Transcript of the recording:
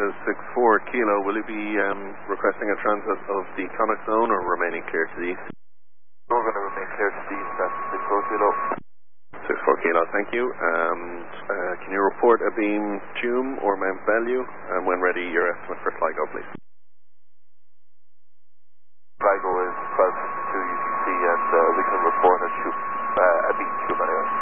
64 Kilo, will you be requesting a transit of the Connacht zone or remaining clear to the east? We're going to remain clear to the east, that's 64 Kilo. 64 Kilo, thank you. Can you report a beam Tume or Mount Bellew? And when ready, your estimate for flight go, please.